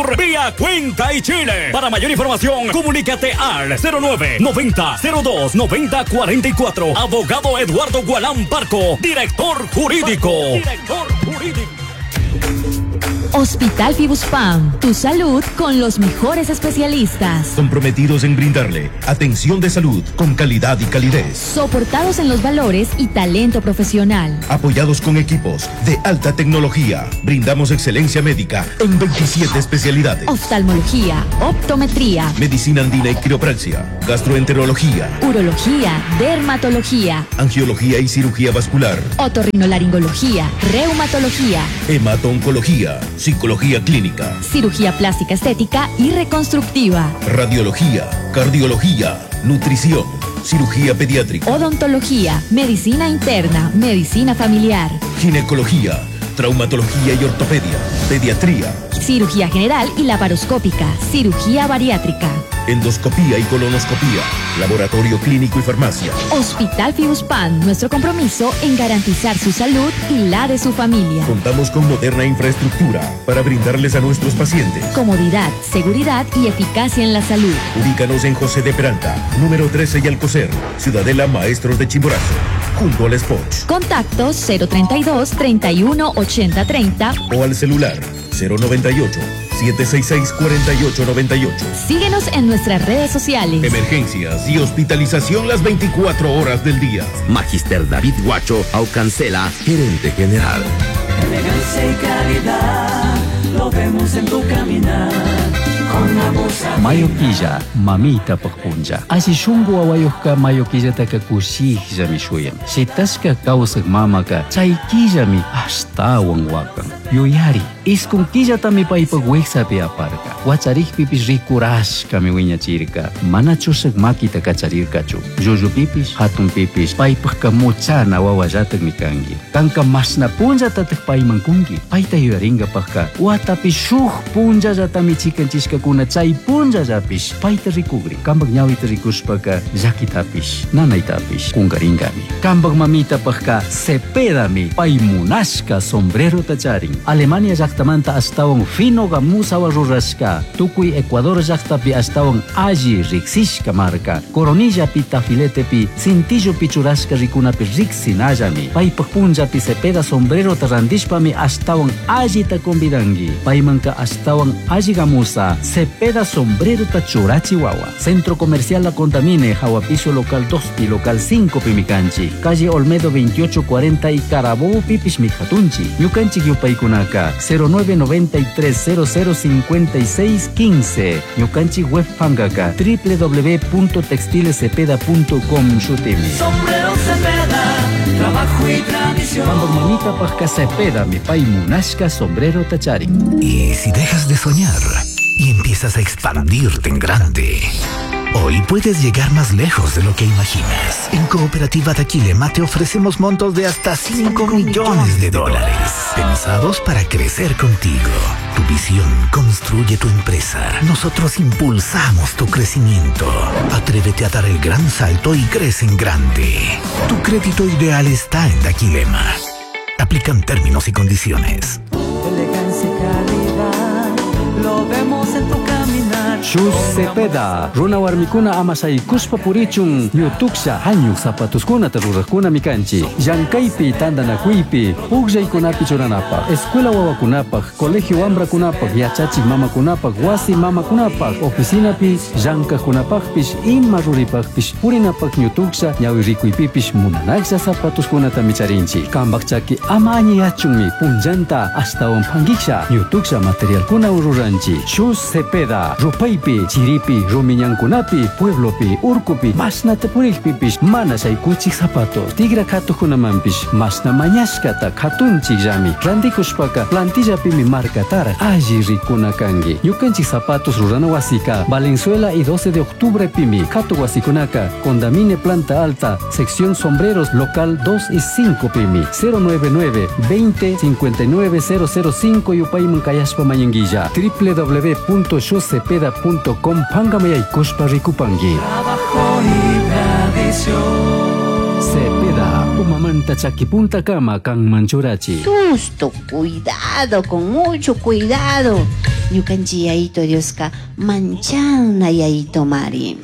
vía Cuenca y Chile. Para mayor información, comunícate al 09-90-02-90-44. Abogado Eduardo Gualán Parco, director jurídico. Hospital Fibuspam, tu salud con los mejores especialistas. Comprometidos en brindarle atención de salud con calidad y calidez. Soportados en los valores y talento profesional. Apoyados con equipos de alta tecnología. Brindamos excelencia médica en 27 especialidades. Oftalmología, optometría, medicina andina y quiropraxia, gastroenterología, urología, dermatología, angiología y cirugía vascular, otorrinolaringología, reumatología, hemato-oncología, psicología clínica, cirugía plástica estética y reconstructiva, radiología, cardiología, nutrición, cirugía pediátrica, odontología, medicina interna, medicina familiar, ginecología, traumatología y ortopedia, pediatría, cirugía general y laparoscópica, cirugía bariátrica, endoscopía y colonoscopía, laboratorio clínico y farmacia. Hospital Fibuspam, nuestro compromiso en garantizar su salud y la de su familia. Contamos con moderna infraestructura para brindarles a nuestros pacientes comodidad, seguridad y eficacia en la salud. Ubícanos en José de Peralta, número 13 y Alcocer, Ciudadela Maestros de Chimborazo, junto al Sport. Contactos 032 31 80 30 o al celular 098 766 4898. Síguenos en nuestras redes sociales. Emergencias y hospitalización las 24 horas del día. Magister David Guacho Aucancela, gerente general. Elegancia y calidad, lo vemos en tu caminar. Mayoquilla, mamita pagpunja. Asi shungu awayuhka mayoquilla taka kushihja mi shuyam. Si taska kausak mamaka, chaykilla mi hasta wangwakan. Yuyari, iskun killa tami paipagweksa pi aparka. Wacharih pipis rikurash kami wiña chirka. Mana chusak makita kacharirka chu. Juju pipis, hatun pipis, paipagka muchana wawajatak mi kangi. Kanka masna punja tatak paimangkungi. Paita yuyaringa pagka. Watapi shuh punja jatami chikan chiska kuna chay punja japis paita rikugri kambag nyawita rikuspaka jakitapish nanaitapish kungaringami kambag mamita pagka sepedami paimunashka sombrero tacharing Alemania llaqtamanta astawan fino gamusawa rurashka tukuy Ecuador llaqtapi astawan alli riksishka marka coronilla pi tafiletepi cintillo pichurashka rikunapi riksinallami paypag punjapi sepeda sombrero tarandishpami astawan alli ta convidangi paymanka astawan alli gamusa Cepeda sombrero tachura Chihuahua. Centro Comercial La Contamine, Jahuapicio Local 2 y Local 5 Pimicanchi. Calle Olmedo 2840 y Carabobo Pipis Mijatunchi. Yucanchi Yupaikunaka 0993005615. Yucanchi Web Pangaka www.textilecepeda.com Shutimi. Sombrero Cepeda, trabajo y tradición. Cuando mamita pasca Cepeda, mi pai munashka sombrero tachari. Y si dejas de soñar y empiezas a expandirte en grande, hoy puedes llegar más lejos de lo que imaginas. En Cooperativa Daquilema te ofrecemos montos de hasta $5 millones, pensados para crecer contigo. Tu visión construye tu empresa. Nosotros impulsamos tu crecimiento. Atrévete a dar el gran salto y crece en grande. Tu crédito ideal está en Daquilema. Aplican términos y condiciones. Elegancia y calidad, lo vemos en tu caminar. Shus Cepeda, Runa Warmikuna Amasai Kuspa Purichun, Yutuksha, Hanyuk Zapatuskuna Tarurakuna Mikanchi, Yankaipi Tandana Kuipi, Ugjay Kunapi Churanapa, Escuela Wawakunapa, Colegio Ambra Kunapa, Yachachi Mama Kunapa, Wasi Mama Kunapa, Oficina Pi, Yanka Kunapakpish, Inmaruripakpish, Purinapak Yutuksha, Yawirikuipipish, Munanaxa Zapatuskuna Tamicharinchi, Kambakchaki Amani Yachumi, Punjanta, hasta un Pangiksha, Yutuksha Material Kuna Ururanchi, Shus Cepeda, Rupaipi, Chiripi, Rumiñankunapi, Pueblopi, Urkupi, Masna Tapurikpipish, Manasay Kuchik Zapatos, Tigra Kato Kunamampish, Masna Mañashkata, Katunchik Jami, Randikushpaka, Plantilla Pimi Marca Tara, Aji Rikuna Kangi, Yukanchik Zapatos Rurana Wasika, Valenzuela y 12 de octubre Pimi, Kato Wasikunaka, Condamine Planta Alta, Sección Sombreros Local 2 y 5 Pimi, 099 20 59 005 Yupayman Kayashpa Mayanguilla, www.shuscepeda.com Pangamay Kushpa Rikupangi. Trabajo y tradición. Cepeda, Umamanta Chaquipunta Cama, Can Manchurachi. Susto, cuidado, con mucho cuidado. ñukanchik yaito Dioska manchana yaito mari.